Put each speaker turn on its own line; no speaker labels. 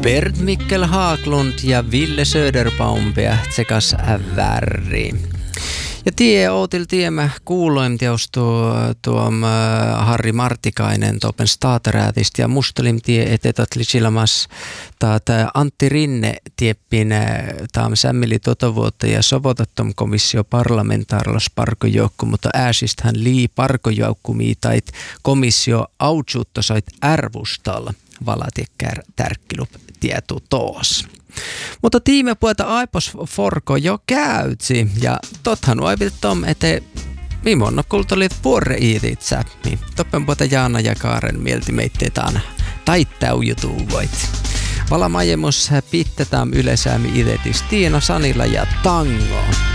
Bert Mikkel Haaglund ja Ville Söderbaum sekas värri. Ja outil tiemä kuuloim tuom Harri Martikainen topen staateräätistä ja mustelim tie etetat litsilamas Antti Rinne tieppin taam sämmili vuotta ja sovotattom komissio parlamentaarlos parkojoukku, mutta ääsisthän lii parkojoukkumi tait komissio autsuuttosait ärvustalla valatikkär tärkkilup tietu toos. Mutta tiimepuolta aipos forko jo käytsi ja tothan oivit tom, että viimonna kultolit puorre iitit säppi. Toppen puolta Jaana ja Kaaren mielti meitteetään taittaujutuvoit. Vala majemus pittetään yleisäämi idetis Tiina, Sanilla ja Tango.